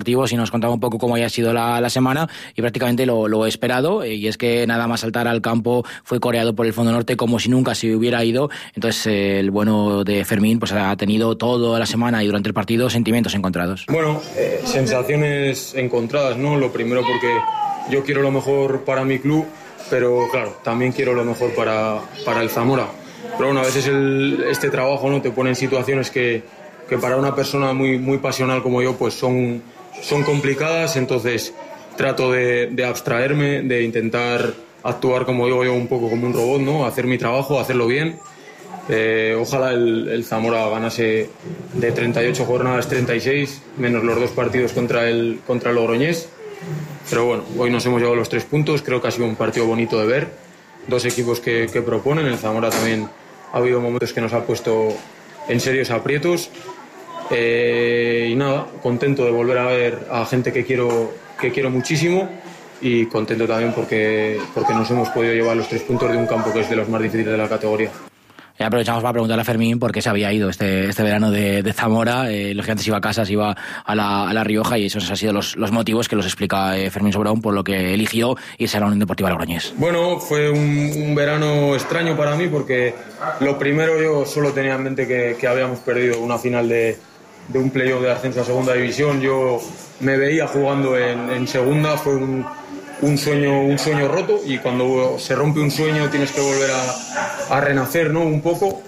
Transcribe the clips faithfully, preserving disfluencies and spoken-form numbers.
y nos contaba un poco cómo había sido la, la semana y prácticamente lo, lo esperado, y es que nada más saltar al campo fue coreado por el Fondo Norte como si nunca se hubiera ido. Entonces eh, el bueno de Fermín pues ha tenido toda la semana y durante el partido sentimientos encontrados. Bueno, eh, sensaciones encontradas, ¿no? Lo primero porque yo quiero lo mejor para mi club, pero claro, también quiero lo mejor para, para el Zamora. Pero bueno, a veces el, este trabajo, ¿no?, te pone en situaciones que, que para una persona muy, muy pasional como yo pues son son complicadas, entonces trato de, de abstraerme, de intentar actuar, como digo yo, un poco como un robot, ¿no? Hacer mi trabajo, hacerlo bien. Eh, ojalá el, el Zamora ganase de treinta y ocho jornadas treinta y seis, menos los dos partidos contra el, contra el Logroñés. Pero bueno, hoy nos hemos llevado los tres puntos, creo que ha sido un partido bonito de ver. Dos equipos que, que proponen, el Zamora también ha habido momentos que nos ha puesto en serios aprietos. Eh, y nada, contento de volver a ver a gente que quiero, que quiero muchísimo, y contento también porque, porque nos hemos podido llevar los tres puntos de un campo que es de los más difíciles de la categoría. Y aprovechamos para preguntarle a Fermín por qué se había ido este, este verano de, de Zamora. Eh, los gigantes iba a casa, se iba a la, a la Rioja, y esos han sido los, los motivos que los explica eh, Fermín Sobrón por lo que eligió irse a la Unión Deportiva Logroñés. Bueno, fue un, un verano extraño para mí porque lo primero, yo solo tenía en mente que, que habíamos perdido una final de de un playoff de ascenso a segunda división. Yo me veía jugando en, en segunda, fue un, un sueño un sueño roto, y cuando se rompe un sueño tienes que volver a, a renacer, ¿no?, un poco.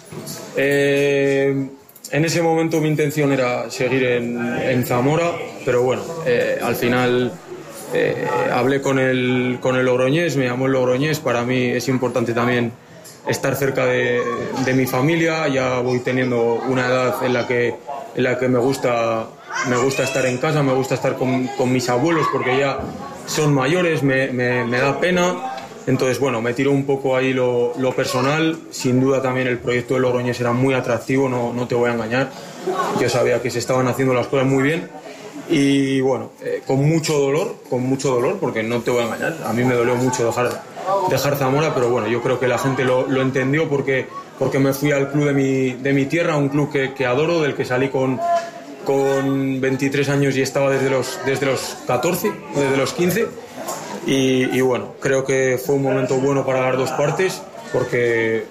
Eh, en ese momento mi intención era seguir en, en Zamora, pero bueno, eh, al final eh, hablé con el, con el Logroñés, me llamó el Logroñés. Para mí es importante también estar cerca de, de mi familia. Ya voy teniendo una edad en la que en la que me gusta, me gusta estar en casa, me gusta estar con, con mis abuelos porque ya son mayores, me, me, me da pena. Entonces, bueno, me tiro un poco ahí lo, lo personal. Sin duda también el proyecto de Logroñés era muy atractivo, no, no te voy a engañar. Yo sabía que se estaban haciendo las cosas muy bien. Y bueno, eh, con mucho dolor, con mucho dolor, porque no te voy a engañar, a mí me dolió mucho dejar, dejar Zamora, pero bueno, yo creo que la gente lo, lo entendió porque, porque me fui al club de mi, de mi tierra, un club que, que adoro, del que salí con, con veintitrés años y estaba desde los, desde los catorce, desde los quince, y, y bueno, creo que fue un momento bueno para las dos partes, porque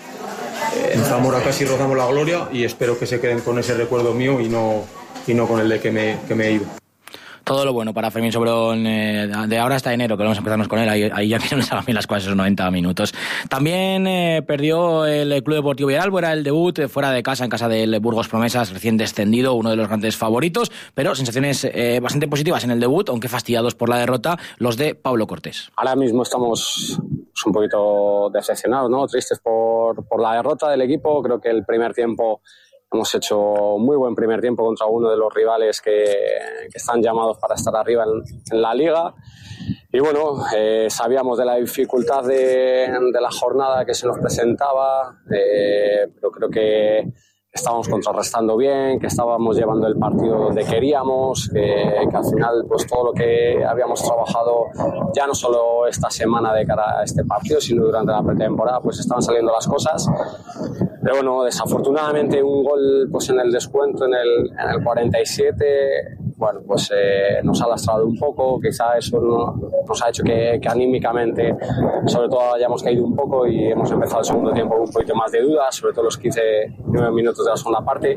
en Zamora casi rozamos la gloria, y espero que se queden con ese recuerdo mío y no... y no con el de que me, que me he ido. Todo lo bueno para Fermín Sobrón eh, de ahora hasta enero, que vamos a empezarnos con él, ahí, ahí ya que no le salgan bien las cosas esos noventa minutos. También eh, perdió el Club Deportivo Villalbo, era el debut eh, fuera de casa, en casa del Burgos Promesas, recién descendido, uno de los grandes favoritos, pero sensaciones eh, bastante positivas en el debut, aunque fastidiados por la derrota, los de Pablo Cortés. Ahora mismo estamos un poquito decepcionados, ¿no?, tristes por, por la derrota del equipo. Creo que el primer tiempo hemos hecho un muy buen primer tiempo contra uno de los rivales que, que están llamados para estar arriba en, en la liga. Y bueno, eh, sabíamos de la dificultad de, de la jornada que se nos presentaba, eh, pero creo que estábamos contrarrestando bien, que estábamos llevando el partido donde queríamos, que, que al final pues todo lo que habíamos trabajado ya no solo esta semana de cara a este partido, sino durante la pretemporada, pues estaban saliendo las cosas. Pero bueno, desafortunadamente un gol pues en el descuento en el, en el cuarenta y siete, bueno, pues eh, nos ha lastrado un poco. Quizá eso no, nos ha hecho que, que anímicamente, sobre todo, hayamos caído un poco y hemos empezado el segundo tiempo con un poquito más de dudas, sobre todo los quince nueve minutos de la segunda parte.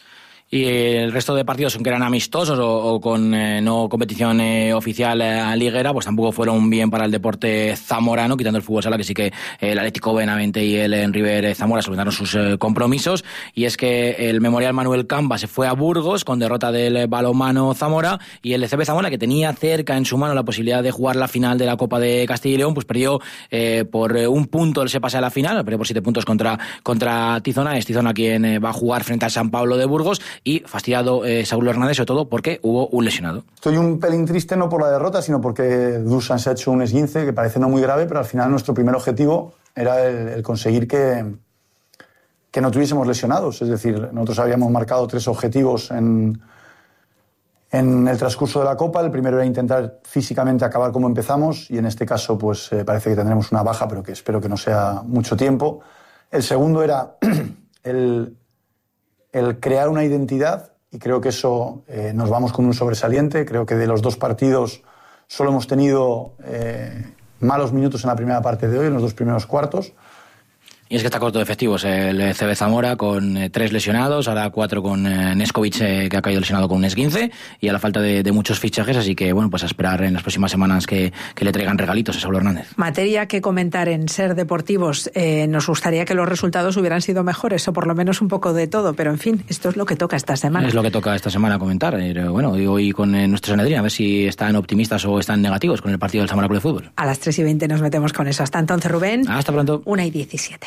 Y el resto de partidos, aunque eran amistosos o, o con eh, no competición eh, oficial eh, liguera, pues tampoco fueron bien para el deporte zamorano, quitando el fútbol sala, que sí que eh, el Atlético Benavente y el en River Zamora solucionaron sus eh, compromisos. Y es que el Memorial Manuel Camba se fue a Burgos con derrota del balonmano Zamora, y el C B Zamora, que tenía cerca en su mano la posibilidad de jugar la final de la Copa de Castilla y León, pues perdió eh, por eh, un punto el se pase a la final, perdió por siete puntos contra, contra Tizona. Es Tizona quien eh, va a jugar frente al San Pablo de Burgos, y fastidiado eh, Saúl Hernández, sobre todo porque hubo un lesionado. Estoy un pelín triste no por la derrota, sino porque Dusan se ha hecho un esguince que parece no muy grave, pero al final nuestro primer objetivo era el, el conseguir que, que no tuviésemos lesionados. Es decir, nosotros habíamos marcado tres objetivos en, en el transcurso de la Copa. El primero era intentar físicamente acabar como empezamos, y en este caso pues eh, parece que tendremos una baja, pero que espero que no sea mucho tiempo. El segundo era el... el crear una identidad y creo que eso eh, nos vamos con un sobresaliente. Creo que de los dos partidos solo hemos tenido eh, malos minutos en la primera parte de hoy, en los dos primeros cuartos. Y es que está corto de efectivos el C B Zamora, con eh, tres lesionados, ahora cuatro con eh, Neskovic, eh, que ha caído lesionado con un esguince, y a la falta de, de muchos fichajes, así que bueno, pues a esperar en las próximas semanas que, que le traigan regalitos a Saúl Hernández. Materia que comentar en Ser Deportivos. Eh, nos gustaría que los resultados hubieran sido mejores, o por lo menos un poco de todo, pero en fin, esto es lo que toca esta semana. Es lo que toca esta semana comentar. Eh, bueno, y hoy con eh, nuestro Sanedrín, a ver si están optimistas o están negativos con el partido del Zamora Club de Fútbol. A las tres y veinte nos metemos con eso. Hasta entonces, Rubén. Hasta pronto. una y diecisiete.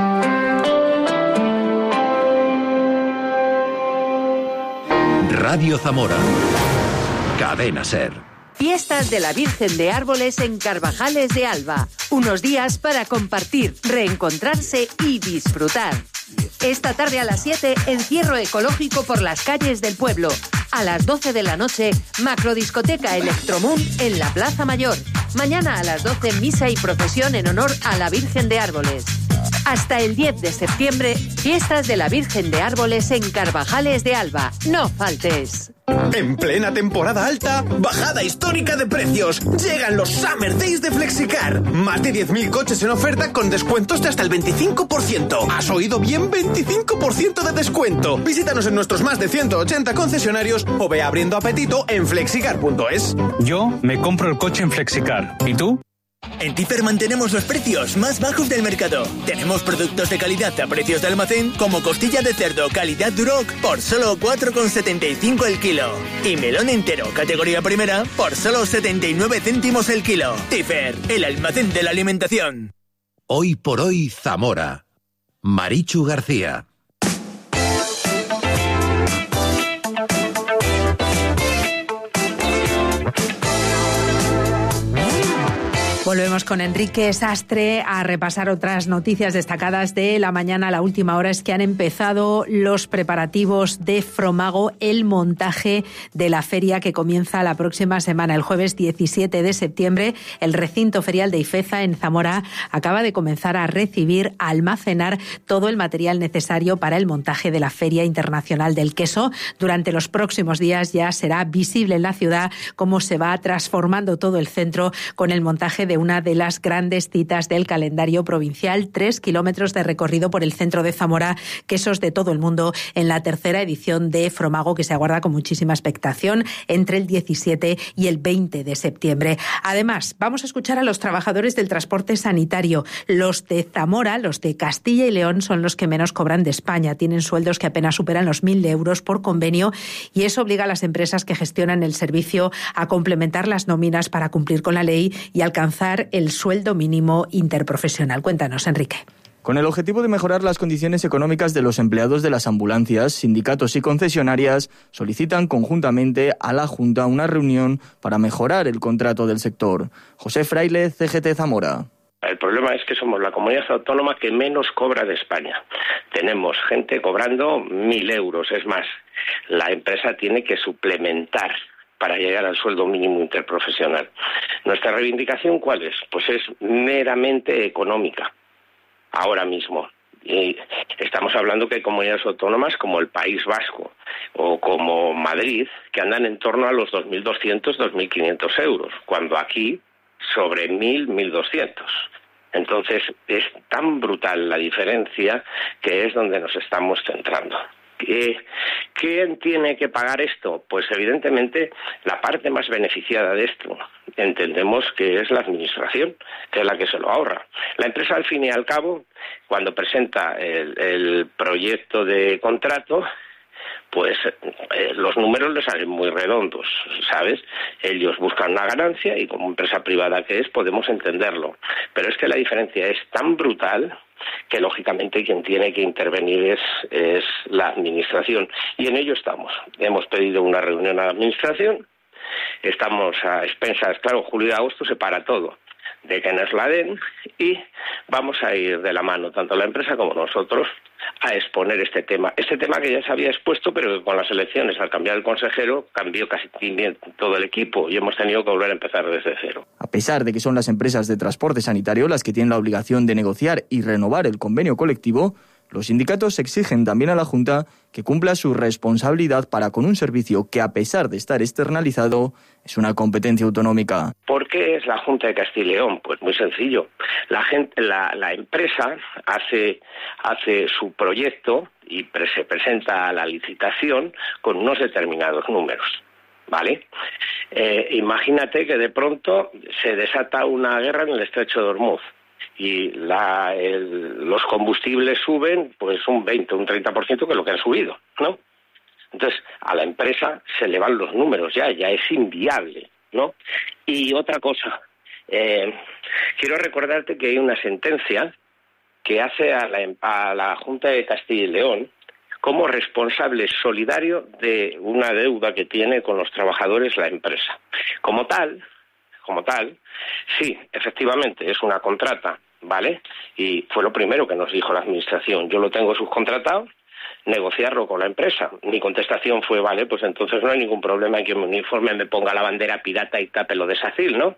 Radio Zamora. Cadena Ser. Fiestas de la Virgen de Árboles en Carvajales de Alba. Unos días para compartir, reencontrarse y disfrutar. Esta tarde a las siete, encierro ecológico por las calles del pueblo. A las doce de la noche, macrodiscoteca Electromoon en la Plaza Mayor. Mañana a las doce, misa y procesión en honor a la Virgen de Árboles. Hasta el diez de septiembre, fiestas de la Virgen de Árboles en Carvajales de Alba. No faltes. En plena temporada alta, bajada histórica de precios. Llegan los Summer Days de Flexicar. Más de diez mil coches en oferta con descuentos de hasta el veinticinco por ciento. ¿Has oído bien? veinticinco por ciento de descuento. Visítanos en nuestros más de ciento ochenta concesionarios o ve abriendo apetito en flexicar punto es. Yo me compro el coche en Flexicar. ¿Y tú? En Tifer mantenemos los precios más bajos del mercado. Tenemos productos de calidad a precios de almacén, como costilla de cerdo calidad Duroc por solo cuatro con setenta y cinco el kilo. Y melón entero categoría primera por solo setenta y nueve céntimos el kilo. Tifer, el almacén de la alimentación. Hoy por hoy Zamora. Marichu García. Volvemos con Enrique Sastre a repasar otras noticias destacadas de la mañana. La última hora es que han empezado los preparativos de Fromago, el montaje de la feria que comienza la próxima semana. El jueves diecisiete de septiembre, el recinto ferial de Ifeza en Zamora acaba de comenzar a recibir, a almacenar todo el material necesario para el montaje de la Feria Internacional del Queso. Durante los próximos días ya será visible en la ciudad cómo se va transformando todo el centro con el montaje de una de las grandes citas del calendario provincial, tres kilómetros de recorrido por el centro de Zamora, quesos de todo el mundo, en la tercera edición de Fromago, que se aguarda con muchísima expectación entre el diecisiete y el veinte de septiembre. Además, vamos a escuchar a los trabajadores del transporte sanitario. Los de Zamora, los de Castilla y León, son los que menos cobran de España. Tienen sueldos que apenas superan los mil euros por convenio, y eso obliga a las empresas que gestionan el servicio a complementar las nóminas para cumplir con la ley y alcanzar el sueldo mínimo interprofesional. Cuéntanos, Enrique. Con el objetivo de mejorar las condiciones económicas de los empleados de las ambulancias, sindicatos y concesionarias solicitan conjuntamente a la Junta una reunión para mejorar el contrato del sector. José Fraile, C G T Zamora. El problema es que somos la comunidad autónoma que menos cobra de España. Tenemos gente cobrando mil euros. Es más, la empresa tiene que suplementar para llegar al sueldo mínimo interprofesional. ¿Nuestra reivindicación cuál es? Pues es meramente económica, ahora mismo. Y estamos hablando que hay comunidades autónomas como el País Vasco o como Madrid que andan en torno a los dos mil doscientos, dos mil quinientos euros, cuando aquí sobre mil, mil doscientos. Entonces es tan brutal la diferencia que es donde nos estamos centrando. ¿Quién tiene que pagar esto? Pues evidentemente la parte más beneficiada de esto entendemos que es la administración, que es la que se lo ahorra. La empresa, al fin y al cabo, cuando presenta el, el proyecto de contrato, pues eh, los números les salen muy redondos, ¿sabes? Ellos buscan una ganancia y como empresa privada que es podemos entenderlo. Pero es que la diferencia es tan brutal que lógicamente quien tiene que intervenir es, es la administración. Y en ello estamos. Hemos pedido una reunión a la administración, estamos a expensas, claro, julio y agosto se para todo, de que nos la den, y vamos a ir de la mano, tanto la empresa como nosotros, a exponer este tema. Este tema que ya se había expuesto, pero que con las elecciones, al cambiar el consejero, cambió casi todo el equipo y hemos tenido que volver a empezar desde cero. A pesar de que son las empresas de transporte sanitario las que tienen la obligación de negociar y renovar el convenio colectivo, Los sindicatos exigen también a la Junta que cumpla su responsabilidad para con un servicio que, a pesar de estar externalizado, es una competencia autonómica. ¿Por qué es la Junta de Castilla y León? Pues muy sencillo. La gente, la, la empresa hace, hace su proyecto y pre- se presenta a la licitación con unos determinados números, ¿vale? Eh, imagínate que de pronto se desata una guerra en el Estrecho de Hormuz y la, el, los combustibles suben pues un veinte, un treinta por ciento, que es lo que han subido, ¿no? Entonces, a la empresa se le van los números ya, ya es inviable, ¿no? Y otra cosa, eh, quiero recordarte que hay una sentencia que hace a la, a la Junta de Castilla y León como responsable solidario de una deuda que tiene con los trabajadores la empresa. Como tal, como tal, sí, efectivamente, es una contrata, ¿vale? Y fue lo primero que nos dijo la Administración. Yo lo tengo subcontratado, negociarlo con la empresa. Mi contestación fue, vale, pues entonces no hay ningún problema en que mi uniforme me ponga la bandera pirata y tape lo de SACIL, ¿no?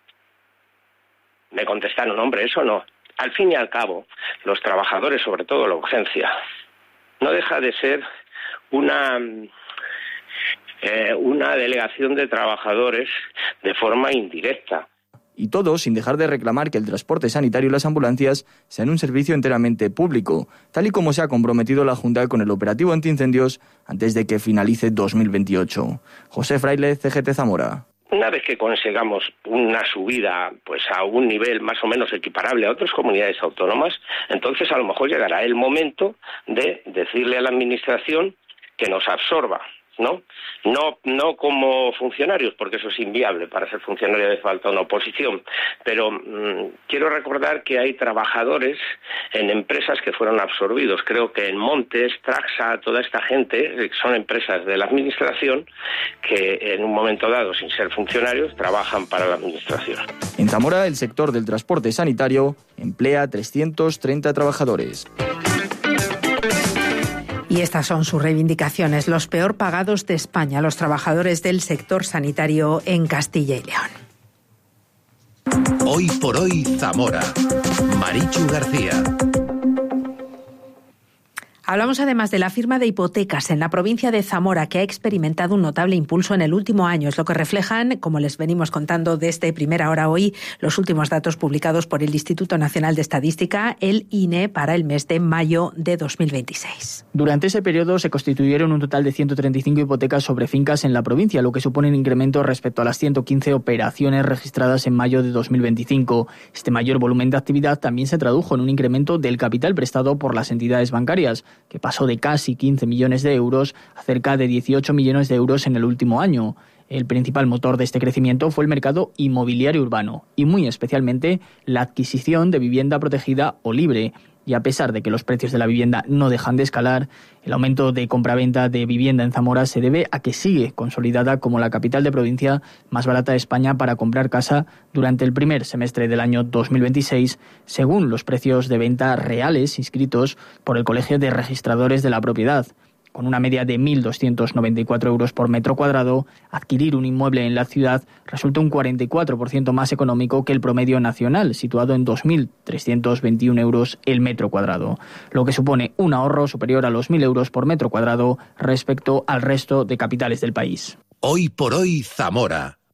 Me contestaron, hombre, eso no. Al fin y al cabo, los trabajadores, sobre todo la urgencia, no deja de ser una... Eh, una delegación de trabajadores de forma indirecta. Y todo sin dejar de reclamar que el transporte sanitario y las ambulancias sean un servicio enteramente público, tal y como se ha comprometido la Junta con el operativo antiincendios antes de que finalice dos mil veintiocho. José Fraile, C G T Zamora. Una vez que consigamos una subida pues a un nivel más o menos equiparable a otras comunidades autónomas, entonces a lo mejor llegará el momento de decirle a la Administración que nos absorba. ¿No? No, no como funcionarios, porque eso es inviable. Para ser funcionario hace falta una oposición. Pero mmm, quiero recordar que hay trabajadores en empresas que fueron absorbidos. Creo que en Montes, Traxa, toda esta gente, son empresas de la Administración que en un momento dado, sin ser funcionarios, trabajan para la Administración. En Zamora, el sector del transporte sanitario emplea trescientos treinta trabajadores. Y estas son sus reivindicaciones, los peor pagados de España, los trabajadores del sector sanitario en Castilla y León. Hoy por hoy, Zamora. Marichu García. Hablamos además de la firma de hipotecas en la provincia de Zamora, que ha experimentado un notable impulso en el último año. Es lo que reflejan, como les venimos contando desde primera hora hoy, los últimos datos publicados por el Instituto Nacional de Estadística, el I N E, para el mes de mayo de dos mil veintiséis. Durante ese periodo se constituyeron un total de ciento treinta y cinco hipotecas sobre fincas en la provincia, lo que supone un incremento respecto a las ciento quince operaciones registradas en mayo de dos mil veinticinco. Este mayor volumen de actividad también se tradujo en un incremento del capital prestado por las entidades bancarias, que pasó de casi quince millones de euros a cerca de dieciocho millones de euros en el último año. El principal motor de este crecimiento fue el mercado inmobiliario urbano y muy especialmente la adquisición de vivienda protegida o libre. Y a pesar de que los precios de la vivienda no dejan de escalar, el aumento de compraventa de vivienda en Zamora se debe a que sigue consolidada como la capital de provincia más barata de España para comprar casa durante el primer semestre del año dos mil veintiséis, según los precios de venta reales inscritos por el Colegio de Registradores de la Propiedad. Con una media de mil doscientos noventa y cuatro euros por metro cuadrado, adquirir un inmueble en la ciudad resulta un cuarenta y cuatro por ciento más económico que el promedio nacional, situado en dos mil trescientos veintiún euros el metro cuadrado, lo que supone un ahorro superior a los mil euros por metro cuadrado respecto al resto de capitales del país. Hoy por hoy, Zamora.